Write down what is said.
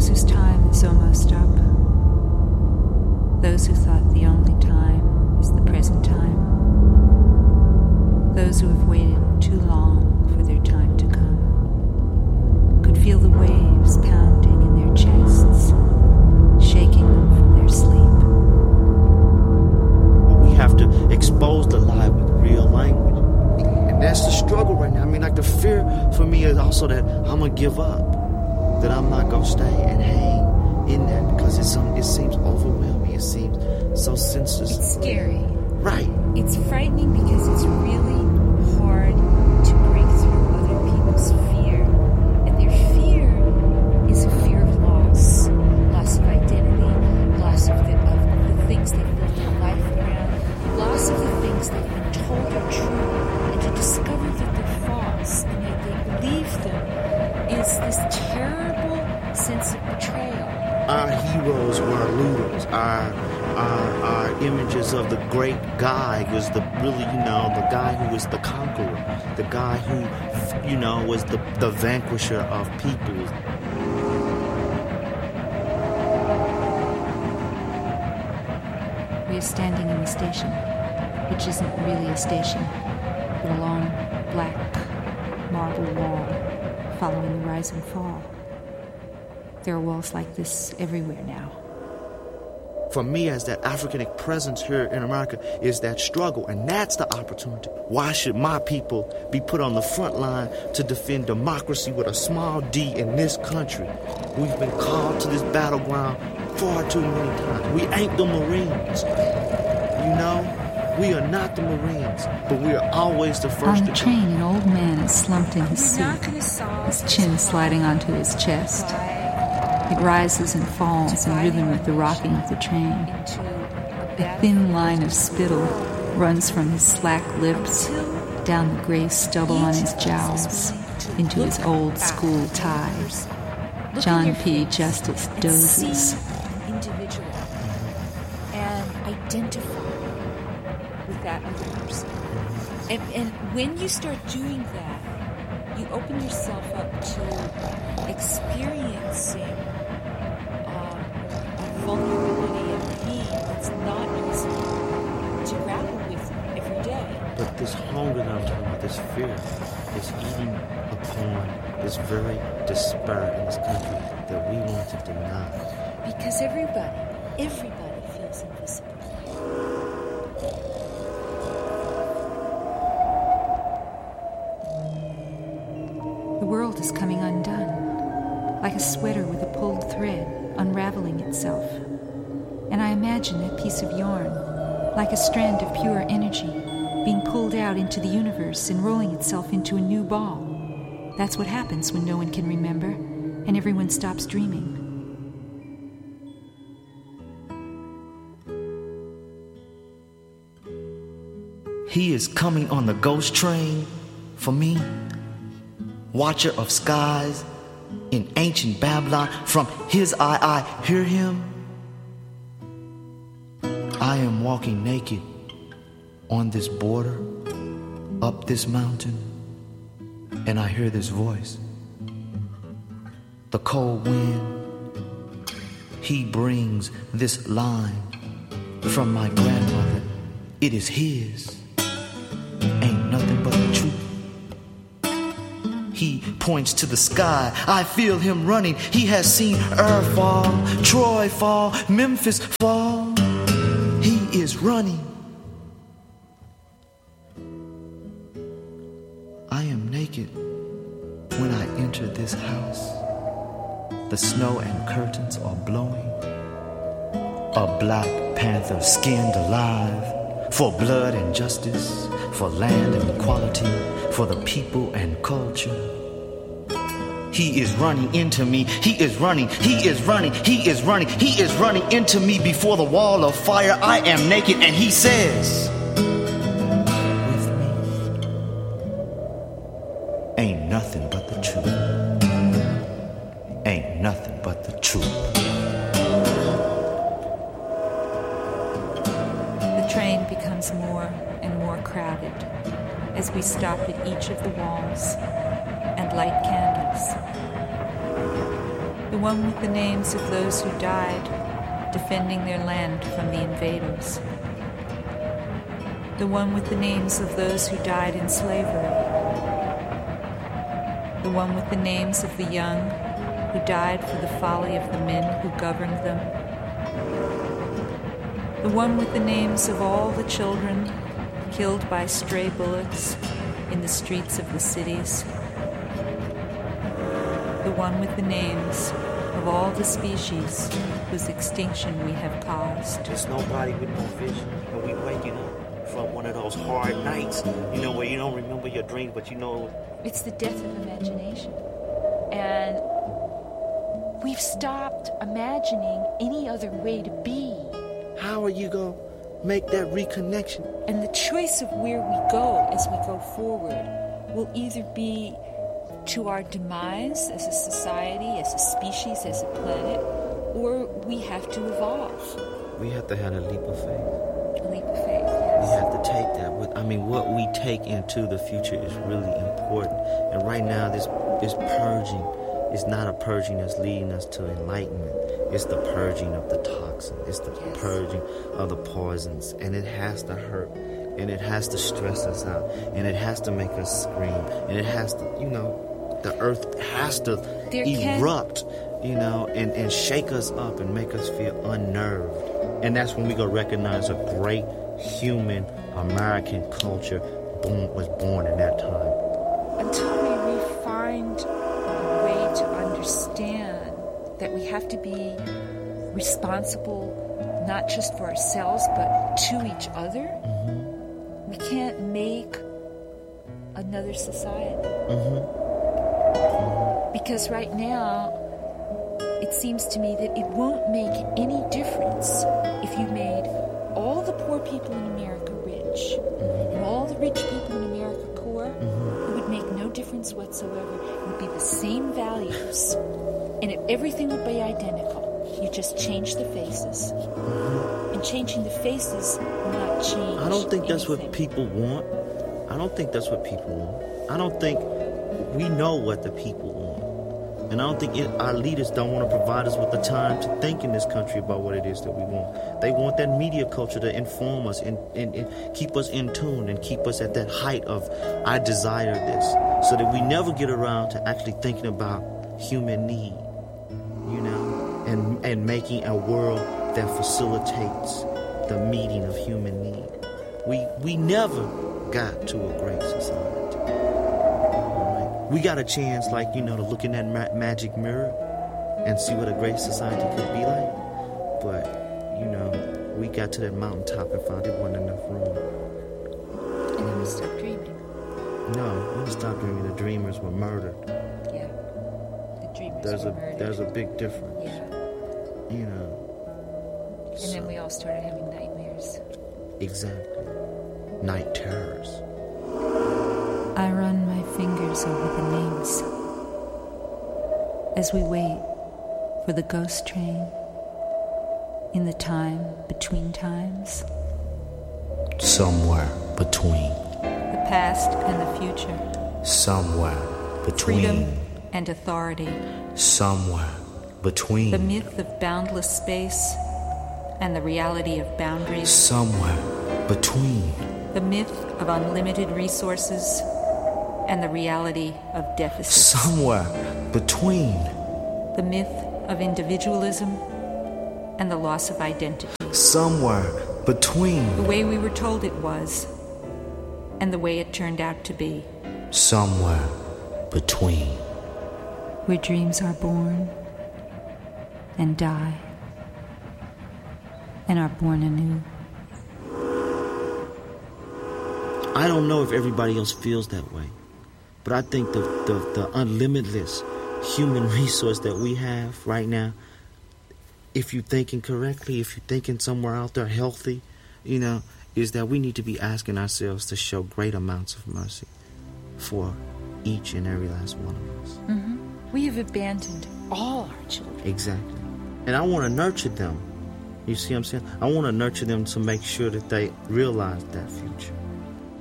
Those whose time is almost up. Those who thought the only time is the present time. Those who have waited too long for their time to come could feel the waves pounding in their chests, shaking them from their sleep. We have to expose the lie with real language. And that's the struggle right now. I mean, like, the fear for me is also that I'm going to give up, that I'm not going to stay and hang in that because it seems overwhelming. It seems so senseless. It's scary. Right. It's frightening because it's really hard to break through other people's fear. And their fear is a fear of loss. Loss of identity, loss of the things they've built their life around, loss of the things they've been told are true, and to discover that they're false and that they believe them is this terrible sense of betrayal. Our heroes were looters. Our images of the great guy was the guy who was the conqueror, the guy who, was the vanquisher of peoples. We are standing in the station, which isn't really a station, but a long, black marble wall following the rise and fall. There are walls like this everywhere now. For me, as that Africanic presence here in America, is that struggle, and that's the opportunity. Why should my people be put on the front line to defend democracy with a small d in this country? We've been called to this battleground far too many times. We ain't the Marines. We are not the Marines, but we are always the first. On the train, an old man is slumped in his seat, his chin sliding onto his chest. It rises and falls in rhythm with the rocking of the train. A thin line of spittle runs from his slack lips, down the gray stubble on his jowls, into his old school tie. John P. Justice dozes. Individual and identify with that other person. And when you start doing that, you open yourself up to experiencing vulnerability and pain that's not easy to grapple with every day. But this hunger that I'm talking about, this fear, is eating upon this very despair in this country that we want to deny. Because everybody feels invisible. The world is coming undone, like a sweater with a pulled thread unraveling itself. And I imagine that piece of yarn, like a strand of pure energy, being pulled out into the universe and rolling itself into a new ball. That's what happens when no one can remember and everyone stops dreaming. He is coming on the ghost train for me, watcher of skies in ancient Babylon. From his eye I hear him. I am walking naked on this border, up this mountain, and I hear this voice. The cold wind, he brings this line from my grandmother. It is his, ain't nothing but the truth. He points to the sky, I feel him running. He has seen Ur fall, Troy fall, Memphis fall. He is running. I am naked when I enter this house. The snow and curtains are blowing. A black panther skinned alive. For blood and justice, for land and equality, for the people and culture. He is running into me, he is running, he is running, he is running, he is running into me before the wall of fire. I am naked and he says, with me, ain't nothing but the truth. Ain't nothing but the truth. Becomes more and more crowded as we stop at each of the walls and light candles. The The one with the names of those who died defending their land from the invaders. The one with the names of those who died in slavery. The one with the names of the young who died for the folly of the men who governed them. The one with the names of all the children killed by stray bullets in the streets of the cities. The one with the names of all the species whose extinction we have caused. There's nobody with no vision, and we waking up from one of those hard nights, where you don't remember your dreams, but you know. It's the death of imagination. And we've stopped imagining any other way to be. How are you going to make that reconnection? And the choice of where we go as we go forward will either be to our demise as a society, as a species, as a planet, or we have to evolve. We have to have a leap of faith. A leap of faith, yes. We have to take that. What we take into the future is really important. And right now, this purging is not a purging that's leading us to enlightenment. It's the purging of the toxin. It's the purging of the poisons. And it has to hurt. And it has to stress us out. And it has to make us scream. And it has to, the earth has to erupt, and shake us up and make us feel unnerved. And that's when we go recognize a great human American culture was born in that time. Until we find a way to understand that we have to be responsible not just for ourselves but to each other, we can't make another society. Because right now, it seems to me that it won't make any difference if you made all the poor people in America rich and all the rich people in America poor. It would make no difference whatsoever. It would be the same values, and everything would be identical. You just change the faces. And changing the faces will not change. I don't think that's anything. what people want. I don't think we know what the people want. And I don't think our leaders don't want to provide us with the time to think in this country about what it is that we want. They want that media culture to inform us and keep us in tune and keep us at that height of, I desire this, so that we never get around to actually thinking about human need, and making a world that facilitates the meeting of human need. We never got to a great society. We got a chance, to look in that magic mirror and see what a great society could be like. But, we got to that mountaintop and found there wasn't enough room. And then we stopped dreaming. No, we didn't stop dreaming. The dreamers were murdered. Yeah. The dreamers were murdered. There's a big difference. Yeah. And then we all started having nightmares. Exactly. Night terrors. I run my fingers over the names as we wait for the ghost train in the time between times. Somewhere between. The past and the future. Somewhere between. Freedom and authority. Somewhere between. The myth of boundless space and the reality of boundaries. Somewhere between. The myth of unlimited resources and the reality of deficits. Somewhere between. The myth of individualism and the loss of identity. Somewhere between. The way we were told it was and the way it turned out to be. Somewhere between. Where dreams are born and die and are born anew. I don't know if everybody else feels that way, but I think the unlimitless human resource that we have right now, if you're thinking correctly, if you're thinking somewhere out there healthy, is that we need to be asking ourselves to show great amounts of mercy for each and every last one of us. Mm-hmm. We have abandoned all our children. Exactly. And I want to nurture them. You see what I'm saying? I want to nurture them to make sure that they realize that future.